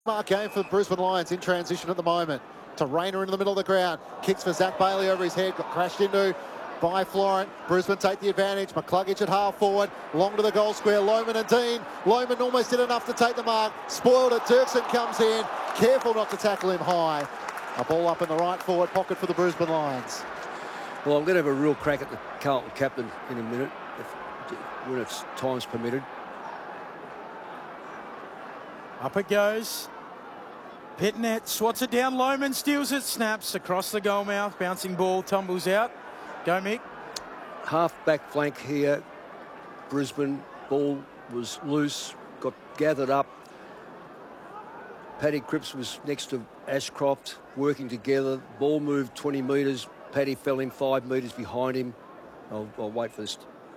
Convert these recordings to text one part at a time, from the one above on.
Mark game for the Brisbane Lions in transition at the moment. To Rayner in the middle of the ground. Kicks for Zach Bailey over his head. Got crashed into by Florent. Brisbane take the advantage. McCluggage at half forward. Long to the goal square. Lohmann and Dean. Lohmann almost did enough to take the mark. Spoiled it. Dirksen comes in. Careful not to tackle him high. A ball up in the right forward pocket for the Brisbane Lions. Well, I'm going to have a real crack at the Carlton captain in a minute, when it's time's permitted. Up it goes. Pitnet swats it down. Lohmann steals it. Snaps across the goal mouth. Bouncing ball. Tumbles out. Go, Mick. Half back flank here. Brisbane. Ball was loose. Got gathered up. Paddy Cripps was next to Ashcroft. Working together. Ball moved 20 metres. Paddy fell in 5 metres behind him. I'll wait for this.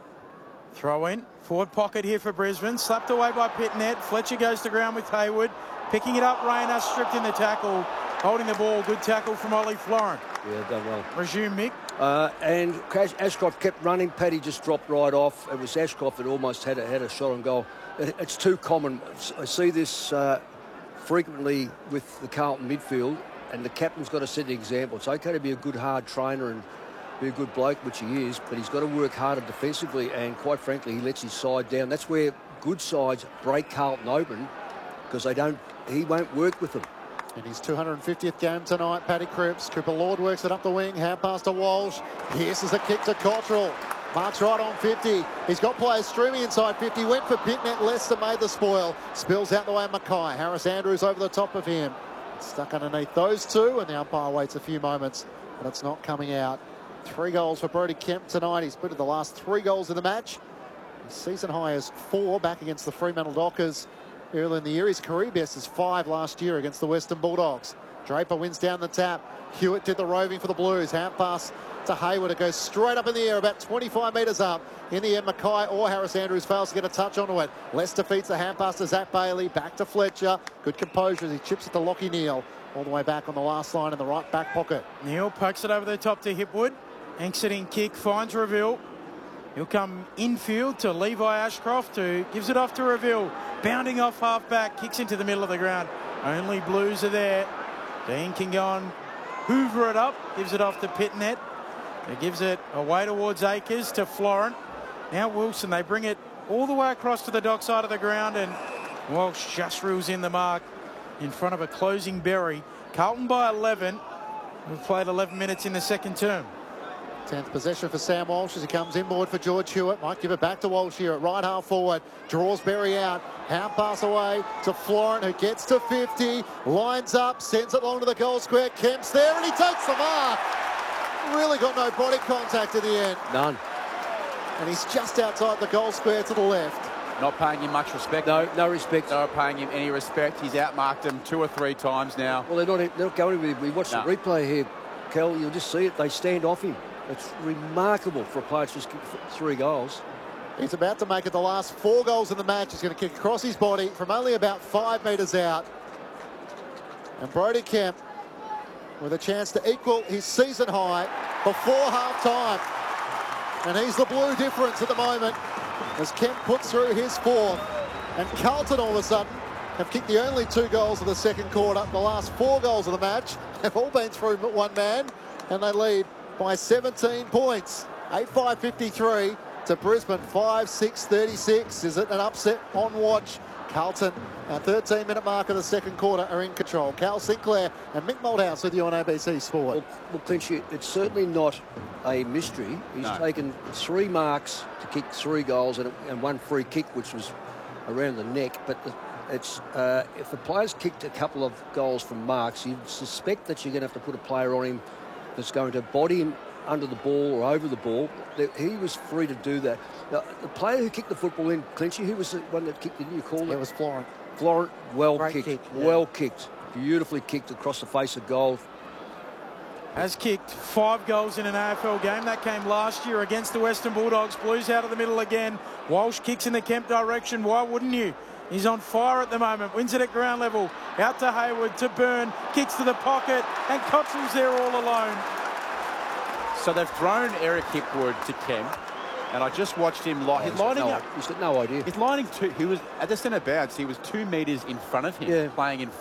Throw in. Forward pocket here for Brisbane. Slapped away by Pitnet. Fletcher goes to ground with Hayward. Picking it up, Rayner stripped in the tackle. Holding the ball. Good tackle from Ollie Florent. Yeah, done well. Resume, Mick. And Ashcroft kept running. Paddy just dropped right off. It was Ashcroft that almost had a shot on goal. It's too common. I see this frequently with the Carlton midfield, and the captain's got to set the example. It's okay to be a good, hard trainer and be a good bloke, which he is, but he's got to work harder defensively, and quite frankly, he lets his side down. That's where good sides break Carlton open, because he won't work with them. In his 250th game tonight, Paddy Cripps. Cooper Lord works it up the wing. Hand pass to Walsh. Pierces a kick to Cottrell. Marks right on 50. He's got players streaming inside 50. Went for Pitnet. Leicester made the spoil. Spills out the way of Mackay. Harris Andrews over the top of him. Stuck underneath those two, and the umpire waits a few moments, and it's not coming out. 3 goals for Brodie Kemp tonight. He's put in the last 3 goals in the match. His season high is 4 back against the Fremantle Dockers early in the year. His career best is 5 last year against the Western Bulldogs. Draper wins down the tap. Hewitt did the roving for the Blues. Hand pass to Hayward. It goes straight up in the air, about 25 metres up. In the end, Mackay or Harris Andrews fails to get a touch onto it. Leicester defeats the hand pass to Zach Bailey. Back to Fletcher. Good composure as he chips it to Lockie Neal. All the way back on the last line in the right back pocket. Neal pokes it over the top to Hipwood. Exiting kick, finds Reville. He'll come infield to Levi Ashcroft, who gives it off to Reville. Bounding off half-back, kicks into the middle of the ground. Only Blues are there. Dean can go and hoover it up, gives it off to Pitnet. He gives it away towards Akers to Florent. Now Wilson, they bring it all the way across to the dock side of the ground, and Walsh just reels in the mark in front of a closing Berry. Carlton by 11. We've played 11 minutes in the second term. 10th possession for Sam Walsh as he comes inboard for George Hewitt. Might give it back to Walsh here at right half forward. Draws Berry out. Hand pass away to Florent, who gets to 50. Lines up, sends it long to the goal square. Kemp's there and he takes the mark. Really got no body contact at the end. None. And he's just outside the goal square to the left. Not paying him much respect. No respect. Not paying him any respect. He's outmarked him 2 or 3 times now. Well, they're not going with him. We watched the replay here, Kel. You'll just see it. They stand off him. It's remarkable for a player to just kick 3 goals. He's about to make it the last 4 goals in the match. He's going to kick across his body from only about 5 metres out. And Brodie Kemp with a chance to equal his season high before half-time. And he's the blue difference at the moment as Kemp puts through his 4th. And Carlton all of a sudden have kicked the only 2 goals of the second quarter. The last 4 goals of the match have all been through one man, and they lead by 17 points. 8-5-53 to Brisbane, 5-6-36. Is it an upset on watch? Carlton, our 13-minute mark of the second quarter, are in control. Cal Sinclair and Mick Malthouse with you on ABC Sport. Well, Clinchy, it's certainly not a mystery. He's taken 3 marks to kick 3 goals and 1 free kick, which was around the neck. But it's if the player's kicked a couple of goals from marks, you'd suspect that you're going to have to put a player on him that's going to body him under the ball or over the ball. He was free to do that. Now, the player who kicked the football in, Clinchy, who was the one that kicked it? Didn't you call it? It was Florent. Florent, well Great kicked. Kick, yeah. Well kicked. Beautifully kicked across the face of goal. Has kicked 5 goals in an AFL game. That came last year against the Western Bulldogs. Blues out of the middle again. Walsh kicks in the Kemp direction. Why wouldn't you? He's on fire at the moment. Wins it at ground level. Out to Hayward, to Byrne. Kicks to the pocket. And Cottrell's there all alone. So they've thrown Eric Hipwood to Kemp, and I just watched him lining up. He's got no idea. He's lining 2. He was at the centre bounce. He was 2 metres in front of him, playing in